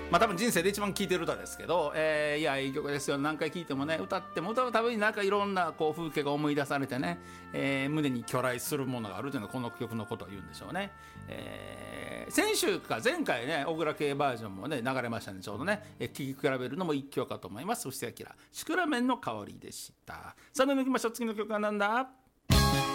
まあ多分人生で一番聴いてる歌ですけど、いやいい曲ですよ。何回聴いてもね、歌っても歌うたびになんかいろんなこう風景が思い出されてね、胸に去来するものがあるというのはこの曲のことを言うんでしょうね。先週か前回ね、小倉系バージョンもね流れましたね。ちょうどね、聴き比べるのも一興かと思います。布施明シクラメンの香りでした。さあ抜きましょう。次の曲はなんだ。